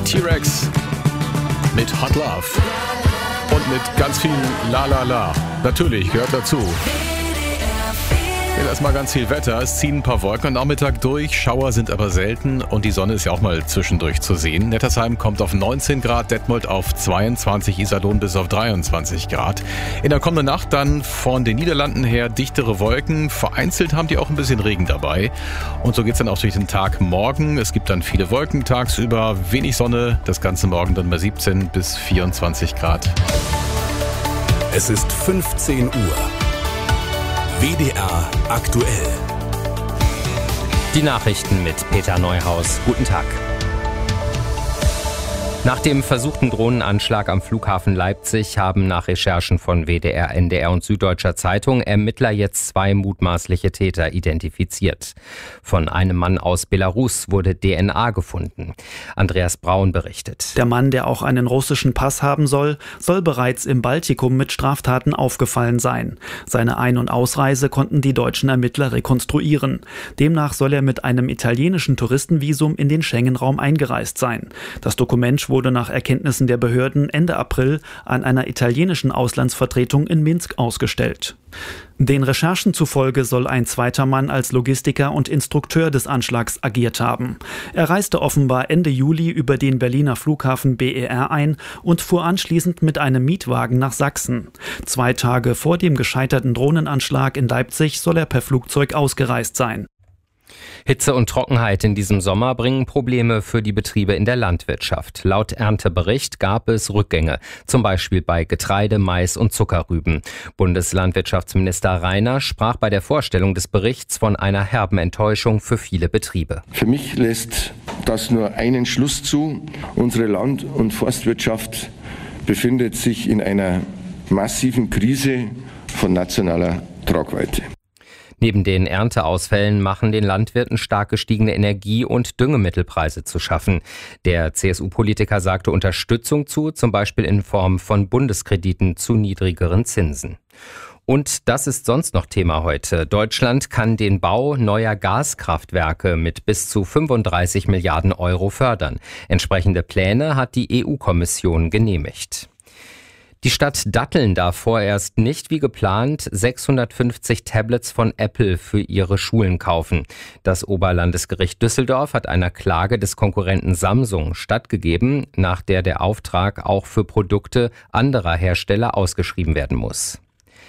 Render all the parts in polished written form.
T-Rex mit Hot Love und mit ganz viel La La La. Natürlich, gehört dazu. Hier ist mal ganz viel Wetter. Es ziehen ein paar Wolken am Nachmittag durch. Schauer sind aber selten und die Sonne ist ja auch mal zwischendurch zu sehen. Nettersheim kommt auf 19 Grad, Detmold auf 22, Iserlohn bis auf 23 Grad. In der kommenden Nacht dann von den Niederlanden her dichtere Wolken. Vereinzelt haben die auch ein bisschen Regen dabei. Und so geht's dann auch durch den Tag morgen. Es gibt dann viele Wolken tagsüber, wenig Sonne. Das ganze Morgen dann bei 17 bis 24 Grad. Es ist 15 Uhr. WDR aktuell. Die Nachrichten mit Peter Neuhaus. Guten Tag. Nach dem versuchten Drohnenanschlag am Flughafen Leipzig haben nach Recherchen von WDR, NDR und Süddeutscher Zeitung Ermittler jetzt 2 mutmaßliche Täter identifiziert. Von einem Mann aus Belarus wurde DNA gefunden. Andreas Braun berichtet. Der Mann, der auch einen russischen Pass haben soll bereits im Baltikum mit Straftaten aufgefallen sein. Seine Ein- und Ausreise konnten die deutschen Ermittler rekonstruieren. Demnach soll er mit einem italienischen Touristenvisum in den Schengen-Raum eingereist sein. Das Dokument wurde nach Erkenntnissen der Behörden Ende April an einer italienischen Auslandsvertretung in Minsk ausgestellt. Den Recherchen zufolge soll ein zweiter Mann als Logistiker und Instrukteur des Anschlags agiert haben. Er reiste offenbar Ende Juli über den Berliner Flughafen BER ein und fuhr anschließend mit einem Mietwagen nach Sachsen. 2 Tage vor dem gescheiterten Drohnenanschlag in Leipzig soll er per Flugzeug ausgereist sein. Hitze und Trockenheit in diesem Sommer bringen Probleme für die Betriebe in der Landwirtschaft. Laut Erntebericht gab es Rückgänge, zum Beispiel bei Getreide, Mais und Zuckerrüben. Bundeslandwirtschaftsminister Reiner sprach bei der Vorstellung des Berichts von einer herben Enttäuschung für viele Betriebe. Für mich lässt das nur einen Schluss zu. Unsere Land- und Forstwirtschaft befindet sich in einer massiven Krise von nationaler Tragweite. Neben den Ernteausfällen machen den Landwirten stark gestiegene Energie- und Düngemittelpreise zu schaffen. Der CSU-Politiker sagte Unterstützung zu, zum Beispiel in Form von Bundeskrediten zu niedrigeren Zinsen. Und das ist sonst noch Thema heute. Deutschland kann den Bau neuer Gaskraftwerke mit bis zu 35 Milliarden Euro fördern. Entsprechende Pläne hat die EU-Kommission genehmigt. Die Stadt Datteln darf vorerst nicht wie geplant 650 Tablets von Apple für ihre Schulen kaufen. Das Oberlandesgericht Düsseldorf hat einer Klage des Konkurrenten Samsung stattgegeben, nach der der Auftrag auch für Produkte anderer Hersteller ausgeschrieben werden muss.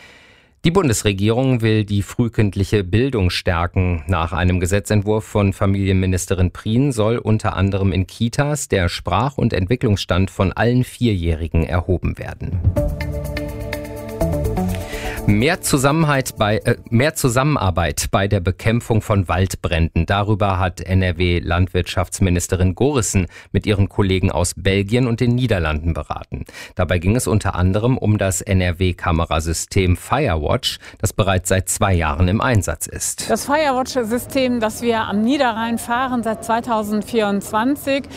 Die Bundesregierung will die frühkindliche Bildung stärken. Nach einem Gesetzentwurf von Familienministerin Prien soll unter anderem in Kitas der Sprach- und Entwicklungsstand von allen 4-Jährigen erhoben werden. Mehr Zusammenarbeit bei der Bekämpfung von Waldbränden. Darüber hat NRW-Landwirtschaftsministerin Gorissen mit ihren Kollegen aus Belgien und den Niederlanden beraten. Dabei ging es unter anderem um das NRW-Kamerasystem Firewatch, das bereits seit 2 Jahren im Einsatz ist. Das Firewatch-System, das wir am Niederrhein fahren seit 2024,